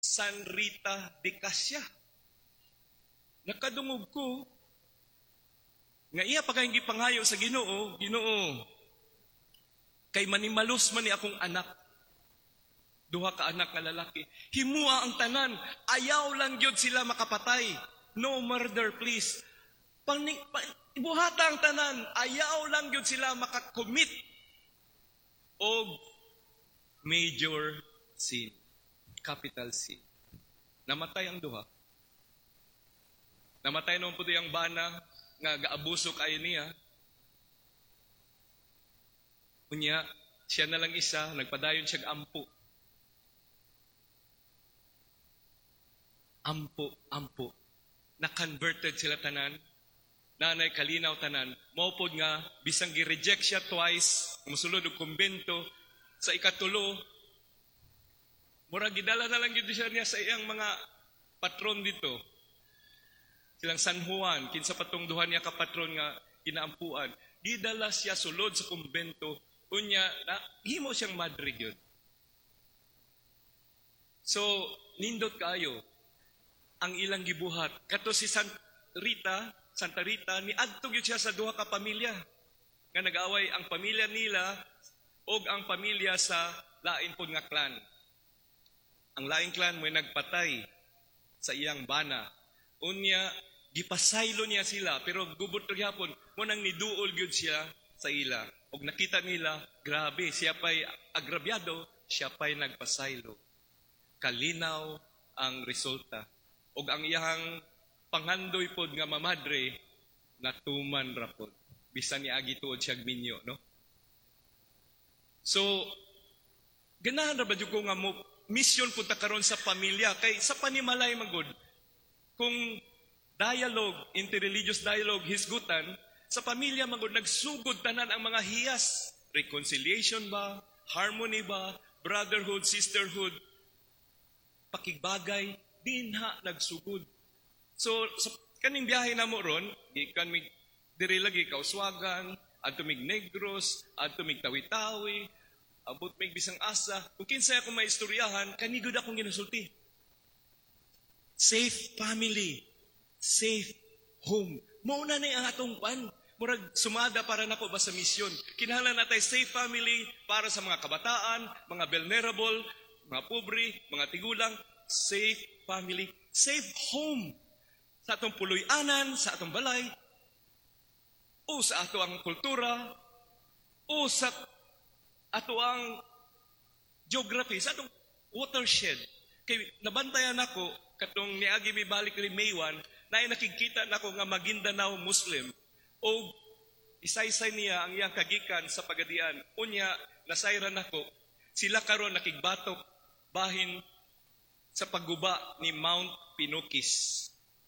San Rita de Casia. Nakadungog ko, nga iya pa kayong gipangayo sa Ginoo, Ginoo, kay manimalos man ni akong anak. Duha ka anak nga lalaki. Himua ang tanan. Ayaw lang yun sila makapatay. No murder, please. Ibuhata ang tanan. Ayaw lang yun sila makakommit o major sin. Capital sin. Namatay ang duha. Namatay noon po ang bana nga gaabuso kayo niya. Unya, siya na lang isa, nagpadayon siya ampo. Ampo. Na-converted sila tanan. Nanay kalinaw tanan. Maupod nga, bisang gi-reject siya twice, musulod og kumbento, sa ikatulo, murag gidala na lang yun siya niya sa iyang mga patron dito. Silang San Juan, kinsa patong duha niya kapatron nga inaampuan. Gidala siya sulod sa kumbento, unya, himo siyang madre yun. So, nindot kayo, ang ilang gibuhat. Kato si Santa Rita, niadtog yun siya sa duha ka pamilya. Nga nag-away ang pamilya nila o ang pamilya sa lain po nga clan. Ang laing clan mo nagpatay sa iyang bana. Unya, gipasaylo niya sila, pero gubot gyapon mo nang niduol gyud siya sa ila. Og nakita nila, grabe, siya pa'y agrabyado, siya pa'y nagpasaylo. Kalinaw ang resulta. Og ang iyang panghandoy pod nga mamadre, natuman ra pod. Bisan ni agi tuod siya minyo, no? So, ganahan ra ba jud ko nga mo mission punta karon sa pamilya kay sa panimalay magud kung dialogue, interreligious dialogue hisgutan sa pamilya magud nagsugod tanan ang mga hiyas, reconciliation ba, harmony ba, brotherhood, sisterhood, pakigbagay dinha nagsugod. So sa kaning biyahe na mo ron, gikan mig diri lagi Kauswagan, adto mig Negros, adto mig Tawi-Tawi, abot mig bisang asa. Kung kinsay ako maistoryahan, kanigod akong ginasulti. Safe family, safe home. Mao na ni ang atong pan. Murag sumada para nako ba sa misyon. Kinahanglan natay safe family para sa mga kabataan, mga vulnerable, mga pobre, mga tigulang. Safe family, safe home. Sa atong puloy-anan, sa atong balay, o sa ato ang kultura, o sa ato ang geography, sa atong watershed. Kay nabantayan ako, katong niagi mi balik ni Maywan, na nakikita nako nga Maguindanao Muslim, o isaysay niya ang iyang kagikan sa Pagadian. Unya, nasayran nako, sila karon nakigbatok bahin sa pagguba ni Mount Pinokis.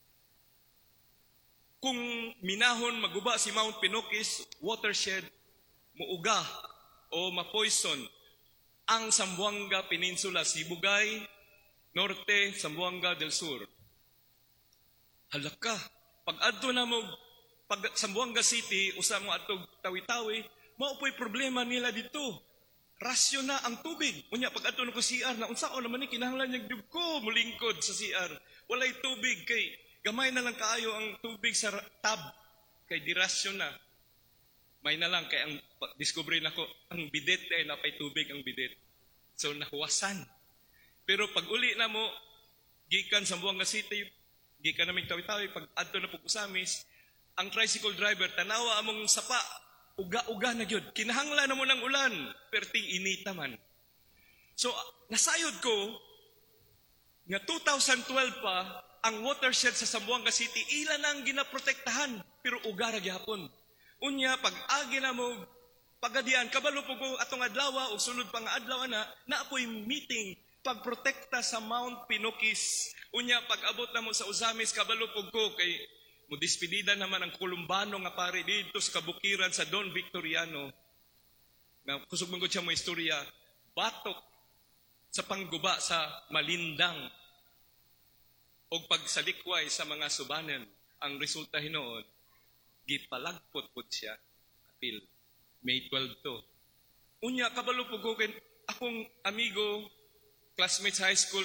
Kung minahon maguba si Mount Pinokis, watershed, muuga o mapoison ang Zamboanga Peninsula, Sibugay, Norte, Zamboanga del Sur. Halaka, pag adto na mo, pag Zamboanga City, usa mo atog Tawi-Tawi, maupoy problema nila dito. Rasyo na ang tubig. Unya, pag ato ko CR, na unsaon naman ni kinahanglan niyang ko mulingkod sa CR. Walay tubig kay gamay na lang kaayo ang tubig sa tab kay dirasyo na. May na lang kay ang discovery nako ang bidet ay napay tubig ang bidet. So nahuwasan. Pero pag uli na mo gikan sa Zamboanga City, gikan naming Tawi-Tawi, pag adto na pug Usamis, ang tricycle driver tanawa among sapa uga-uga na gyud. Kinahanglan na mo ng ulan, perting inita man. So, nasayod ko, nga 2012 pa, ang watershed sa Zamboanga City, ilan ang ginaprotektahan, pero uga ra gyapon. Unya, pag agi na mo, pagadian, kabalo po ko atong adlaw, o sunod pang adlaw na apoy meeting, pagprotekta sa Mount Pinokis. Unya, pag abot na mo sa Usamis, kabalo po ko, kay mudispedida naman ang Kulumbano nga pare dito sa kabukiran sa Don Victoriano. Na kusog mangod siya mo istorya, batok sa pangguba sa Malindang o pagsalikway sa mga subanen. Ang resulta hinoon, gipalagpot po siya apil. May 12 to. Unya, kabalo po ko akong amigo, classmates high school nga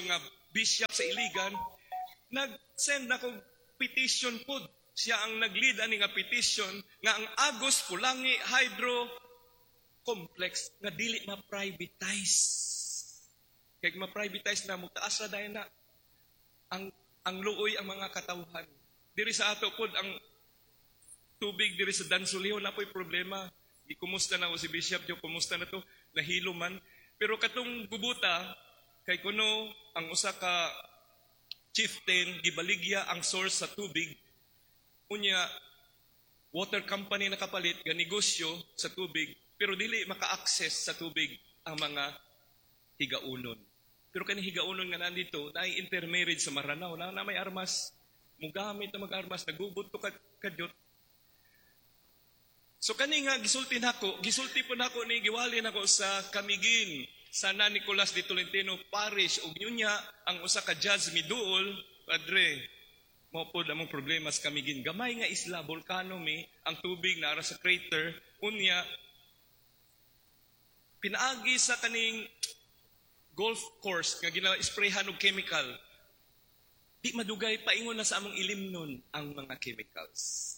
bishop sa Iligan, nag-send na kong petition po. Siya ang nag-lead ani nga petition nga ang Agos Pulangi Hydro Complex nga dili ma-privatize. Kaya ma-privatize na, mutaas na dahil na ang luoy ang mga katawhan. Diri sa ato po, ang tubig diri sa Dansulio na po'y problema. Kumusta na o si Bishop Joe, kumusta na to? Nahilo man. Pero katong gubuta, kay kuno ang usa ka chieftain, gibaligya ang source sa tubig, unya, water company nakapalit, ganegosyo sa tubig, pero dili maka-access sa tubig ang mga higaunon. Pero kani higaunon nga nandito, na intermarriage sa Maranao, na may armas, mugamit na mag-armas, nagubot to kadyot. So kani nga gisulti po nako ni giwali nako sa Kamigin, sa San Nicolas de Tolentino Parish, ug yunya ang usa ka judge miduol, Padre, mao pod among problema sa Kamigin. Gamay nga isla, volcano ang tubig nara sa crater, unya pinaagi sa kaning golf course nga gina-sprayhan og chemical. Di madugay paingon na sa among ilimnon ang mga chemicals.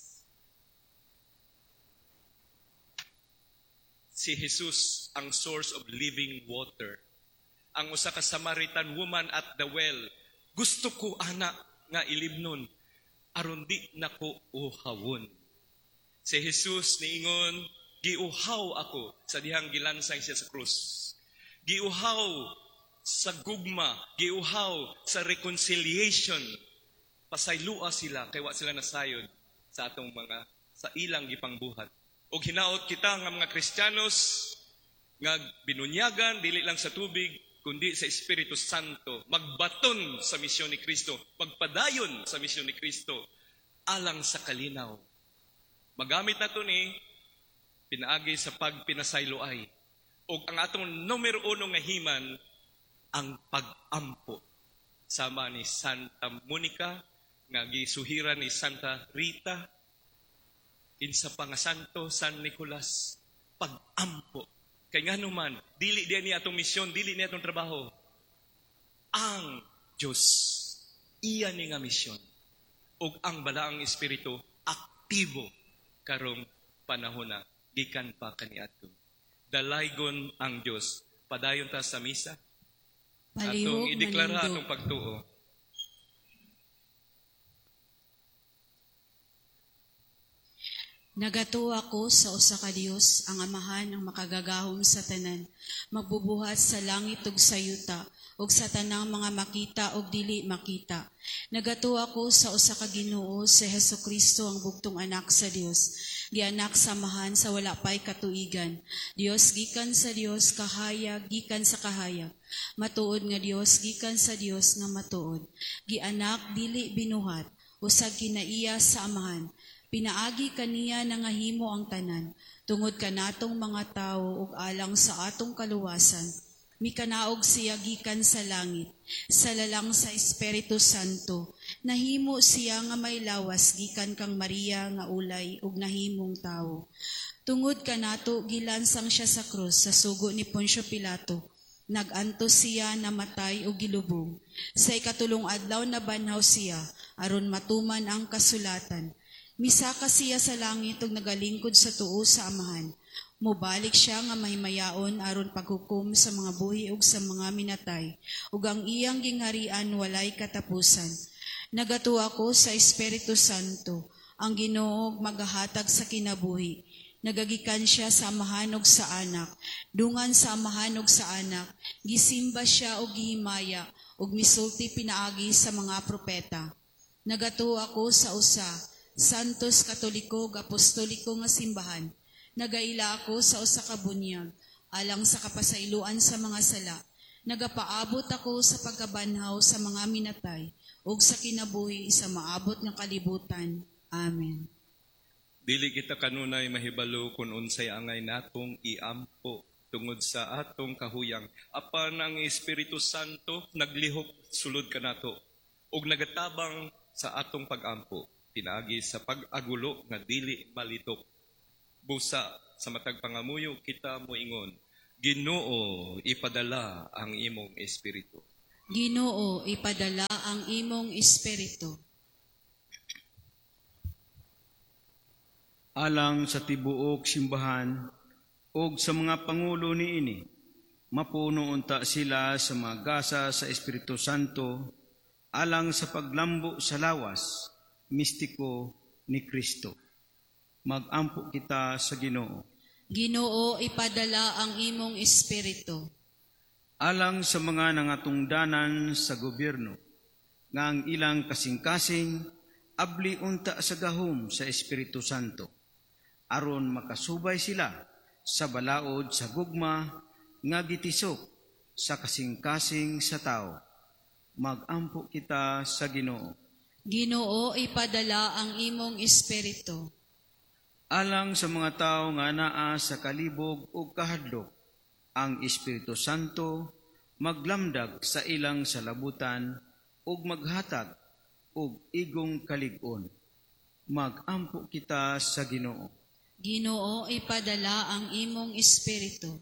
Si Jesus ang source of living water. Ang usa ka Samaritan woman at the well, gusto ko ana nga ilimnon aron di nako uhawon. Si Jesus niingon, giuhaw ako sa dihang gilansay siya sa krus. Giuhaw sa gugma, giuhaw sa reconciliation. Pasaylua sila kay wa sila nasayod sa atong mga sa ilang gipangbuhat. O hinaot kita nga mga Kristiyanos nga binunyagan dili lang sa tubig kundi sa Espiritu Santo, magbaton sa misyon ni Kristo, magpadayon sa misyon ni Kristo alang sa kalinaw. Magamit nato ni pinaagi sa pagpinasayloay. O ang atong numero 1 nga himan ang pag-ampo. Sama ni Santa Monica nga gisuhiran ni Santa Rita, insa pa nga Santo San Nicolas, pag-ampo. Kay nga naman, dili diyan ni atong misyon, dili ni atong trabaho. Ang Diyos, iya ni nga misyon. Ug ang balaang Espiritu, aktibo karong panahon na, gikan pa kaniadto. Dalaygon ang Diyos. Padayon ta sa misa. Palihog, atong ideklara malindog. atong pagtuo. Nagatuwa ko sa usa ka Dios, ang Amahan ang makagagahom sa tanan, magbubuhat sa langit ug sa yuta, ug sa tanang mga makita ug dili makita. Nagatuwa ko sa usa ka Ginoo, si Hesukristo ang bugtong anak sa Dios, gianak sa Amahan sa wala pay katuigan. Dios gikan sa Dios, kahayag gikan sa kahayag. Matuod nga Dios gikan sa Dios nga matuod. Gianak dili binuhat, usag kinaiya sa Amahan. Pinaagi kaniya na nga himo ang tanan, tungod kanatong mga tao ug alang sa atong kaluwasan. Mikanaog siya gikan sa langit, sa lalang sa Espiritu Santo. Nahimo siya nga may lawas gikan kang Maria nga ulay ug nahimong tao. Tungod kanato gilansang siya sa krus sa sugo ni Poncio Pilato. Nagantos siya namatay ug gilubong. Sa ikatulong adlaw na banhaw siya aron matuman ang kasulatan. Misaka siya sa langit ug nagalingkod sa tuo sa Amahan. Mubalik siya nga mahimayaon aron paghukom sa mga buhi ug sa mga minatay, ug ang iyang gingharian walay katapusan. Nagatuwa ko sa Espiritu Santo, ang Ginoo magahatag sa kinabuhi. Nagagikan siya sa Amahan ug sa Anak, dungan sa Amahan ug sa Anak, gisimba siya ug gihimaya, ug misulti pinaagi sa mga propeta. Nagatuwa ko sa usa, Santos Katoliko ug Apostoliko nga simbahan. Nagaila ako sa usa ka bunyag, alang sa kapasayloan sa mga sala. Nagapaabot ako sa pagkabanhaw sa mga minatay, ug sa kinabuhi sa maabot nga kalibutan. Amen. Dili kita kanunay mahibalo kung unsay angay natong iampo tungod sa atong kahuyang. Apan ang Espiritu Santo naglihok sulod kanato ug nagatabang sa atong pag-ampo. Pinaagi sa pag-agulo nga dili malitok. Busa sa matag pangamuyo kita moingon, Ginoo ipadala ang imong espiritu. Ginoo, ipadala ang imong espiritu. Alang sa tibuok simbahan ug sa mga pangulo niini, mapuno unta sila sa mga gasa sa Espiritu Santo alang sa paglambo sa lawas mistiko ni Kristo. Mag-ampo kita sa Ginoo. Ginoo, ipadala ang imong espiritu. Alang sa mga nangatungdanan sa gobyerno, nga ang ilang kasing-kasing abli unta sa gahom sa Espiritu Santo, aron makasubay sila sa balaod sa gugma nga gitisok sa kasing-kasing sa tao. Mag-ampo kita sa Ginoo. Ginoo, ipadala ang imong espiritu. Alang sa mga tao nga naa sa kalibog o kahadlok, ang Espiritu Santo maglamdag sa ilang salabutan ug maghatag ug igong kalig-on. Mag-ampo kita sa Ginoo. Ginoo, ipadala ang imong espiritu.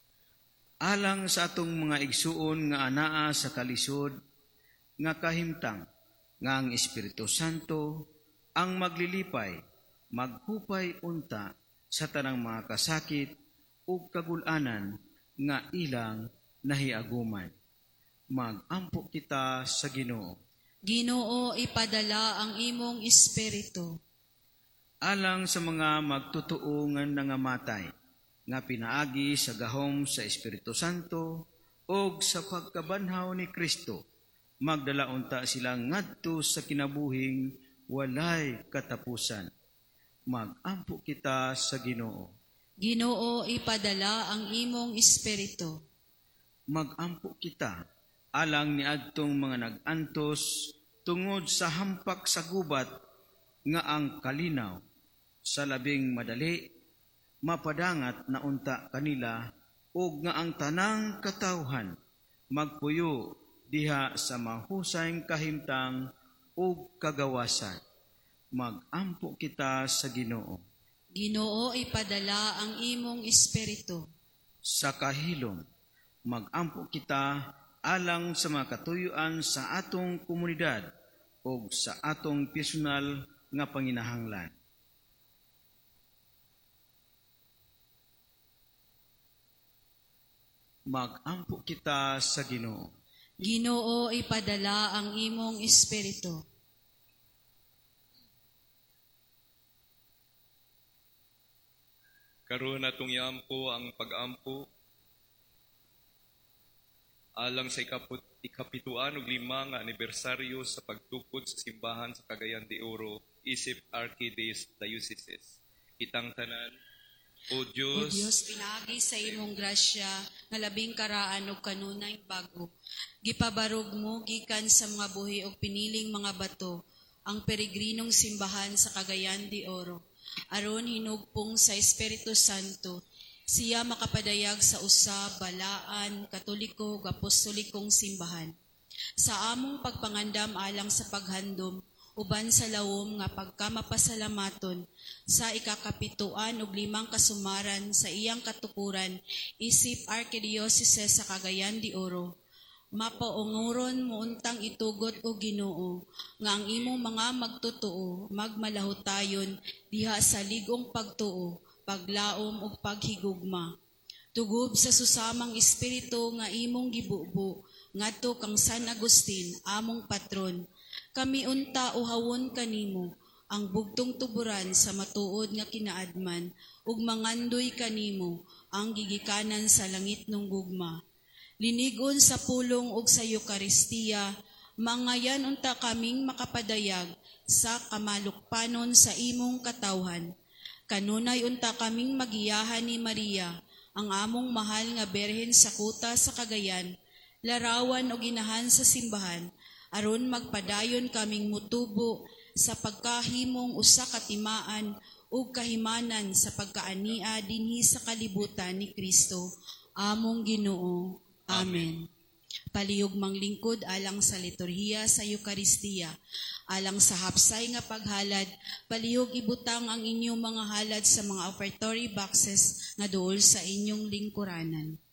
Alang sa atong mga igsuon nga anaa sa kalisod nga kahimtang nga ang Espiritu Santo ang maglilipay, maghupay unta sa tanang mga kasakit ug kagul-anan nga ilang nahiaguman. Mag-ampo kita sa Ginoo. Ginoo, ipadala ang imong espiritu. Alang sa mga magtutuo nga nangamatay, nga pinaagi sa gahom sa Espiritu Santo o sa pagkabanhaw ni Kristo, magdala unta silang ngadto sa kinabuhing walay katapusan. Mag-ampo kita sa Ginoo. Ginoo, ipadala ang imong espiritu. Mag-ampo kita alang niadtong mga nag-antos tungod sa hampak sa gubat nga ang kalinaw sa labing madali mapadangat na unta kanila ug nga ang tanang katawhan magpuyo diha sa mahusayng kahimtang ug kagawasan. Mag-ampo kita sa Ginoo. Ginoo, ipadala ang imong espiritu. Sa kahilom, mag-ampo kita alang sa mga katuyuan sa atong komunidad o sa atong personal nga panginahanglan. Mag-ampo kita sa Ginoo. Ginoo, ipadala ang imong espiritu. Karon atong iampo ang pag-ampo alang sa ikapituan ug 5 nga anibersaryo sa pagtukod sa simbahan sa Cagayan de Oro, isip Archdiocese. Kitang tanan, O O Diyos, Dios, pinaagi sa imong grasya nga labing karaan ug kanunay bago. Gipabarog mo gikan sa mga buhi ug piniling mga bato ang peregrinong simbahan sa Cagayan de Oro. Aron hinugpong sa Espiritu Santo, siya makapadayag sa usa, balaan, katoliko, ug apostolikong simbahan. Sa among pagpangandam alang sa paghandom, uban sa lawom nga pagkamapasalamaton, sa ikakapituan ug 5 kasumaran sa iyang katukuran, isip Archdiocese sa Cagayan de Oro, mapaunguron mo untang itugot o Ginoo nga ang imong mga magtutuo magmalahutayon diha sa ligong pagtuo, paglaom ug paghigugma. Tugob sa susamang espiritu nga imong gibubo ngadto kang San Agustin among patron. Kami unta uhawon kanimo ang bugtong tuburan sa matuod nga kinaadman ug mangandoy kanimo ang gigikanan sa langit nung gugma. Linigon sa pulong ug sa Eucharistia, mangayan unta kaming makapadayag sa kamalukpanon sa imong katawhan. Kanunay unta kaming magiyahan ni Maria, ang among mahal nga berhen sa kuta sa Cagayan, larawan o ginahan sa simbahan, aron magpadayon kaming mutubo sa pagkahimong usa ka timaan ug kahimanan sa pagkaania dinhi sa kalibutan ni Kristo, among Ginoo. Amen. Palihog manglingkod alang sa liturhiya sa Eucharistia, alang sa hapsay nga paghalad, palihog ibutang ang inyong mga halad sa mga offertory boxes nga duol sa inyong lingkuranan.